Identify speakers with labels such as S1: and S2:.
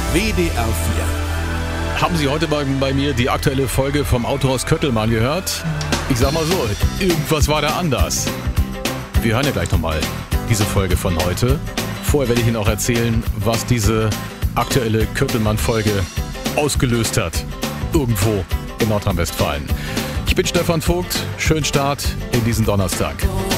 S1: WDR 4.
S2: Haben Sie heute bei mir die aktuelle Folge vom Autohaus Köttelmann gehört? Ich sag mal so, irgendwas war da anders. Wir hören ja gleich nochmal diese Folge von heute. Vorher werde ich Ihnen auch erzählen, was diese aktuelle Köttelmann-Folge ausgelöst hat. Irgendwo in Nordrhein-Westfalen. Ich bin Stefan Vogt. Schönen Start in diesen Donnerstag.